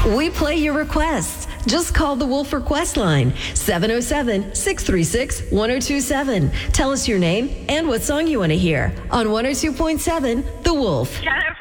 We play your requests. Just call the Wolf Request line, 707-636-1027. Tell us your name and what song you want to hear on 102.7 The Wolf. Jennifer.